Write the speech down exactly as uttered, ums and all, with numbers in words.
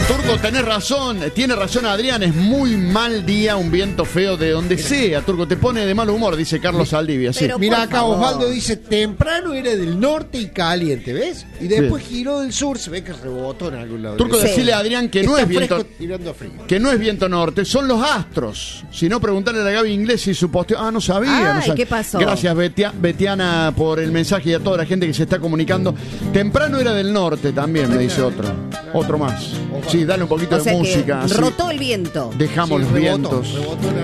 Turco, tenés razón, tiene razón Adrián, es muy mal día un viento feo de donde sea. Turco, te pone de mal humor, dice Carlos Saldivia. Sí. Mira acá, favor. Osvaldo dice, temprano era del norte y caliente, ¿ves? Y después sí. giró del sur, se ve que rebotó en algún lado. Turco, sí. decirle a Adrián que no, es viento, tirando frío. que no es viento norte, son los astros. Si no, preguntarle a la Gaby Inglés y su posteo. Ah, no sabía. Ay, no sabía. ¿qué pasó? Gracias, Betia, Betiana, por el mensaje y a toda la gente que se está comunicando. Temprano era del norte también, me dice otro. Otro más. Sí, dale un poquito o sea de música. Que rotó el viento. Dejamos sí, los rebotó, vientos. Rebotó